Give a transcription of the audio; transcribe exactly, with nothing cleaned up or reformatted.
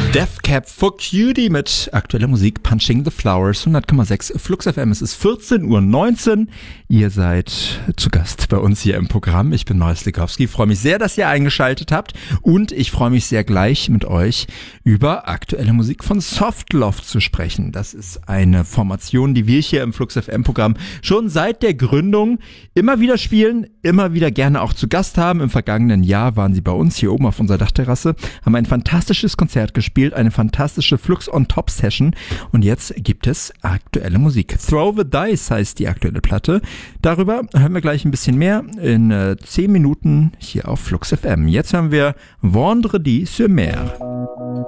Death Cab for Cutie mit aktueller Musik Punching the Flowers, hundert Komma sechs Flux F M. Es ist vierzehn Uhr neunzehn. Ihr seid zu Gast bei uns hier im Programm. Ich bin Marius Likowski. Ich freue mich sehr, dass ihr eingeschaltet habt und ich freue mich sehr, gleich mit euch über aktuelle Musik von Softloft zu sprechen. Das ist eine Formation, die wir hier im Flux F M Programm schon seit der Gründung immer wieder spielen, immer wieder gerne auch zu Gast haben. Im vergangenen Jahr waren sie bei uns hier oben auf unserer Dachterrasse, haben ein fantastisches Konzert gespielt, eine fantastische Flux on Top Session und jetzt gibt es aktuelle Musik. Throw the Dice heißt die aktuelle Platte. Darüber hören wir gleich ein bisschen mehr in äh, zehn Minuten hier auf Flux F M. Jetzt haben wir Vendredi sur Mer.